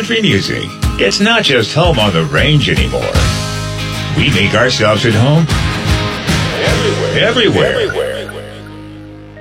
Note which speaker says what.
Speaker 1: country music. It's not just home on the range anymore. We make ourselves at home everywhere.